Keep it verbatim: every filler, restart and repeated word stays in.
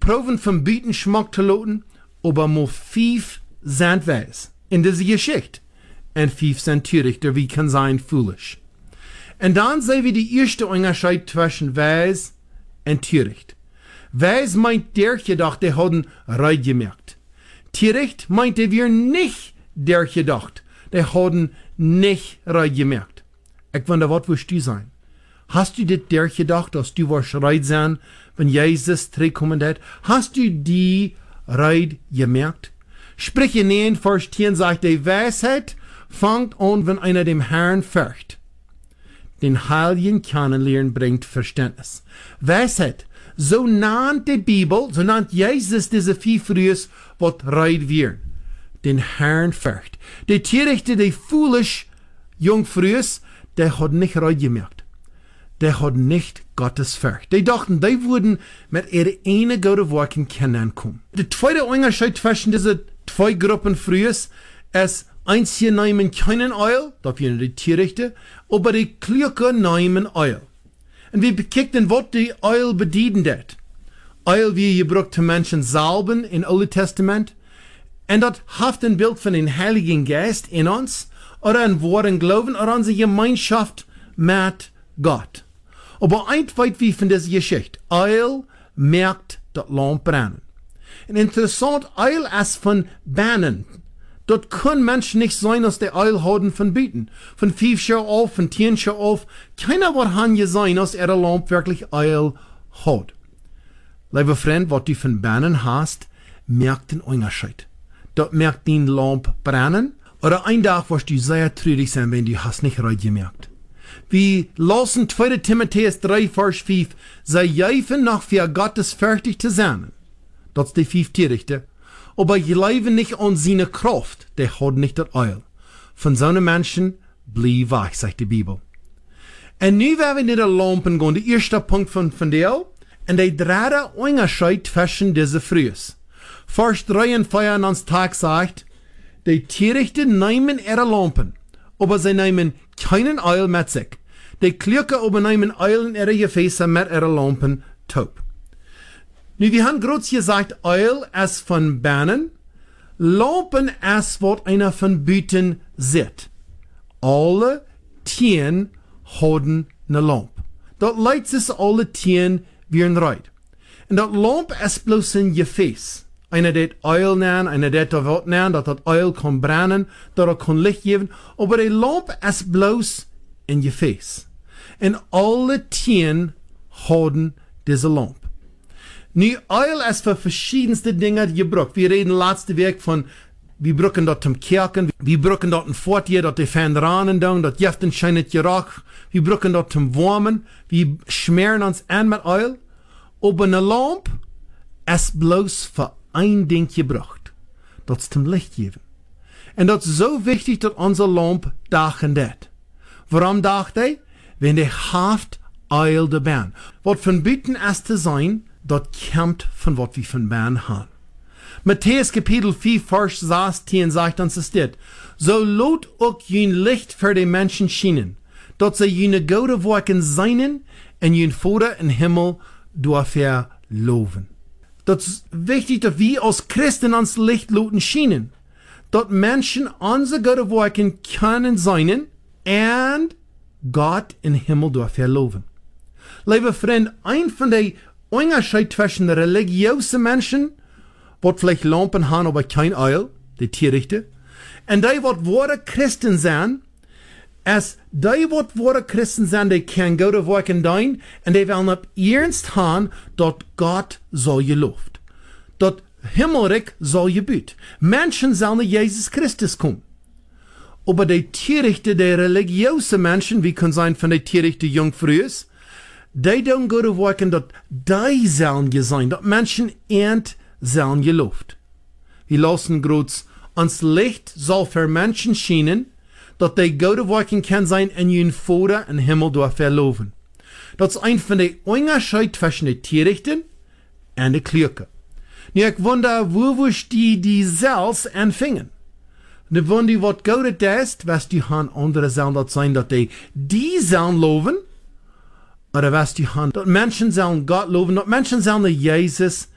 proben von Bieten Schmack zu lassen, aber nur fünf sind weis in dieser Geschichte. Und fünf sind Törichter, wie kann sein foolish. Und dann sehen wir die erste Unterscheid zwischen weis und Töricht. Weis meint der gedacht, der hat Reid gemerkt. Töricht meint der wir nicht der gedacht, der hat nicht Reid gemerkt. Ich wonder, was wirst du sein? Hast du dit der gedacht, dass du wirst Reid sein, wenn Jesus zurückkommen hat? Hast du die Reid gemerkt? Sprich in den Vers zehn sagt, die Weisheit fängt an, wenn einer dem Herrn fürcht. Den Heiligen kennenlernen bringt Verständnis. Weisheit, so nannt die Bibel, so nannt Jesus diese vier Frühes, was Reid wird. Den Herrn fürcht. Die Törichte, die foolish Jungfrühes, der hat nicht Reid gemerkt. Der hat nicht Gottes Furcht. Die dachten, die würden mit ihrer eine gute Worten kennenkommen. Der zweite Unterschied zwischen diesen zwei Gruppen Frühes ist, eins hier nehmen keinen Eul, das sind die Törichte, aber die Klüger nehmen Eul. Und wir bekicken, was die Eul bedienen hat. Eul wie gebraucht zu Menschen salben im Alten Testament. Und das hat ein Bild von den Heiligen Geist in uns, oder ein wahren Glauben, oder unsere Gemeinschaft mit Gott. Aber ein weit wie von dieser Geschichte. Eil merkt das Lamp brennen. Und interessant, Eil ist von Bannen. Dort können Menschen nicht sein, dass die Eil haben von Bieten. Von fünf Jahren auf, von zehn Jahren auf. Keiner wird han sein, dass er Lamp wirklich Eil hat. Lieber Freund, was du von Bannen hast, merkt den Unterschied. Dort merkt den Lamp brennen. Oder ein Tag wirst du sehr traurig sein, wenn du hast nicht recht gemerkt. Wir lassen zweiter Timotheus drei, Vers fünf, sei jäifen nach für Gottes fertig zu sein. Das ist die fünf Törichte. Aber je leben nicht an seine Kraft, der hat nicht das Eil. Von so einem Menschen blieb weg, sagt die Bibel. Und nu werden wir in die Lampen gehen, der erste Punkt von, von der, und der dritte Unterschied zwischen diese Frühes. Vers drei und vier an uns Tag sagt, die Törichte nehmen ihre Lampen, aber sie nehmen keinen Eil mit sich. Die Klüger aber nehmen Eil in ihre Gefäße mit ihren Lampen taub. Nu, wir haben gerade gesagt, Eil ist von Bannen, Lampen ist, was einer von Büten sieht. Alle Tieren haben eine Lampe. Das Licht ist alle Tieren wie ein Reit. Und das Lampe ist bloß ein Gefäß. Einer det Eil nehmen, einer det da wat nehmen, dat dat Eil kann brennen, dat er kann Licht geben, aber die Lampe ist bloß ein Gefäß. Und alle Tieren haben diese Lampe. Nu, Eil ist für verschiedenste Dinge gebraucht. Wir reden letzte Weg von, wir brauchen dort zum Kerken, wir brauchen dort ein Fortier, dort die Fernranen down, dort jeften scheinet Geruch, wir brauchen dort zum Warmen, wir schmieren uns an mit Eil, aber eine Lampe ist bloß für ein Ding gebraucht. Das ist zum Licht geben. Und das ist so wichtig, dass unsere Lampe dachen det. Warum dacht er? Wenn der Haft Eil der Bahn. Was von Bieten ist zu sein, das kommt von was wir von Bahn haben. Matthäus Kapitel vier, Vers sechzehn sagt uns es dit. So lot auch jün Licht für die Menschen schienen, dass sie jüne gute Worte seinen und jün Vater im Himmel dafür loben. Das ist wichtig, dass wir als Christen ans Licht loten schienen. Dass Menschen unsere gute Worte können sein und Gott im Himmel dafür loben. Lieber Freund, ein von den Unterschied zwischen religiösen Menschen, die vielleicht Lampen haben, aber kein Eil, die Törichte, und die, die wahre Christen sind, als die, die wahre Christen sind, die können gute Worte tun, und die wollen ab ernst haben, dass Gott soll gelobt. Dass Himmelreich soll gebüht. Menschen sollen zu Jesus Christus kommen. Aber die Törichte, die religiösen Menschen, wie kann sein von den Törichten Jungfrühes, die don't go to work und dat die sollen gesehen, dat Menschen ent sollen gelobt. Wir lassen groß, ans Licht soll für Menschen schienen, dat die go to work kann sein und jün Vater im Himmel dafür loben. Das ist ein von den Unterschied zwischen den Törichten und den Klüger. Nu, ich wundere, wo wirst die die selbst empfingen? Nu, wenn die wat Gott ist, was die han andere sollen dat sein, dat die die sollen loben, oder was die Hand, dass Menschen sollen Gott loben, dass Menschen sollen Jesus